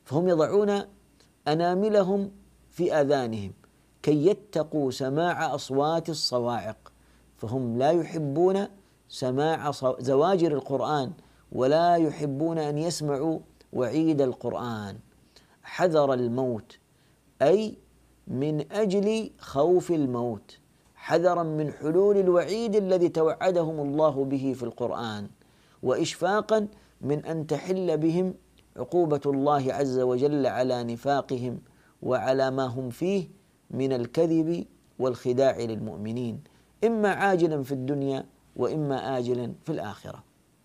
فهم يضعون أناملهم في آذانهم كي يتقوا سماع أصوات الصواعق، فهم لا يحبون سماع زواجر القرآن ولا يحبون أن يسمعوا وعيد القرآن. حذر الموت أي من أجل خوف الموت، حذرا من حلول الوعيد الذي توعدهم الله به في القرآن، وإشفاقا من أن تحل بهم عقوبة الله عز وجل على نفاقهم وعلى ما هم فيه من الكذب والخداع للمؤمنين، إما عاجلا في الدنيا وإما آجلا في الآخرة.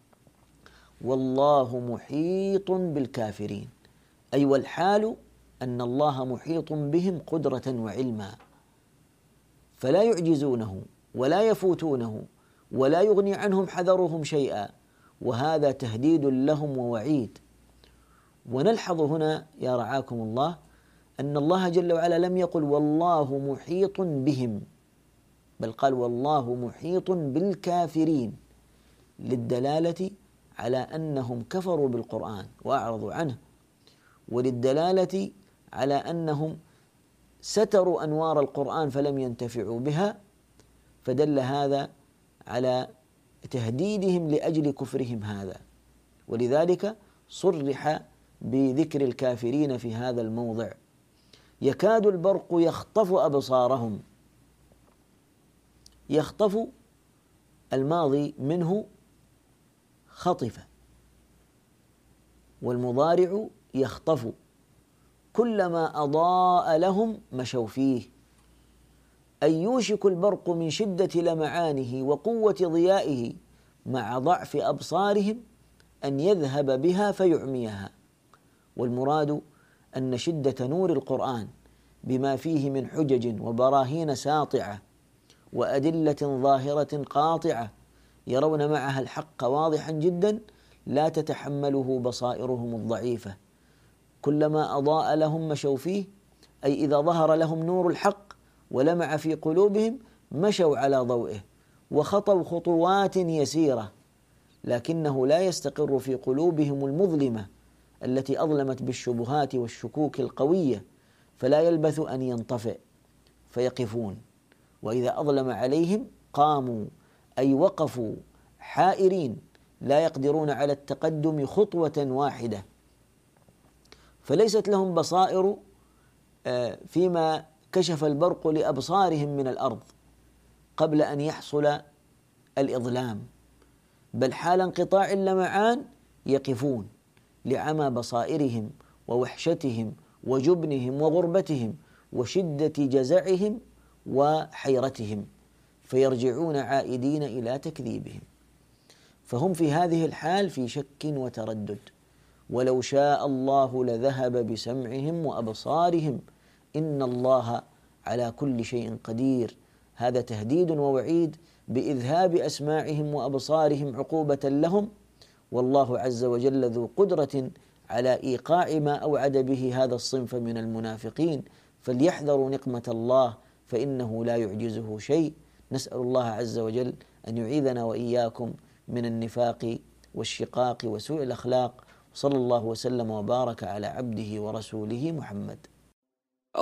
والله محيط بالكافرين، أي والحال أن الله محيط بهم قدرة وعلما، فلا يعجزونه ولا يفوتونه ولا يغني عنهم حذرهم شيئا، وهذا تهديد لهم ووعيد. ونلحظ هنا يا رعاكم الله أن الله جل وعلا لم يقل والله محيط بهم، بل قال والله محيط بالكافرين، للدلالة على أنهم كفروا بالقرآن وأعرضوا عنه، وللدلالة على أنهم ستروا أنوار القرآن فلم ينتفعوا بها، فدل هذا على تهديدهم لأجل كفرهم هذا، ولذلك صرح بذكر الكافرين في هذا الموضع. يكاد البرق يخطف أبصارهم، يخطف الماضي منه خطف، والمضارع يخطف، كلما أضاء لهم مشوا فيه، أي يوشك البرق من شدة لمعانه وقوة ضيائه مع ضعف أبصارهم أن يذهب بها فيعميها. والمراد أن شدة نور القرآن بما فيه من حجج وبراهين ساطعة وأدلة ظاهرة قاطعة يرون معها الحق واضحا جدا لا تتحمله بصائرهم الضعيفة، كلما أضاء لهم مشوا فيه، أي إذا ظهر لهم نور الحق ولمع في قلوبهم مشوا على ضوئه وخطوا خطوات يسيرة، لكنه لا يستقر في قلوبهم المظلمة التي أظلمت بالشبهات والشكوك القوية، فلا يلبث أن ينطفئ فيقفون، وإذا أظلم عليهم قاموا، أي وقفوا حائرين لا يقدرون على التقدم خطوة واحدة، فليست لهم بصائر فيما كشف البرق لأبصارهم من الأرض قبل أن يحصل الإظلام، بل حال انقطاع اللمعان يقفون لعمى بصائرهم ووحشتهم وجبنهم وغربتهم وشدة جزعهم وحيرتهم، فيرجعون عائدين إلى تكذيبهم، فهم في هذه الحال في شك وتردد. ولو شاء الله لذهب بسمعهم وأبصارهم إن الله على كل شيء قدير. هذا تهديد ووعيد بإذهاب أسماعهم وأبصارهم عقوبة لهم، والله عز وجل ذو قدرة على إيقاع ما أوعد به هذا الصنف من المنافقين، فليحذروا نقمة الله فإنه لا يعجزه شيء. نسأل الله عز وجل أن يعيذنا وإياكم من النفاق والشقاق وسوء الأخلاق، صلى الله وسلم وبارك على عبده ورسوله محمد.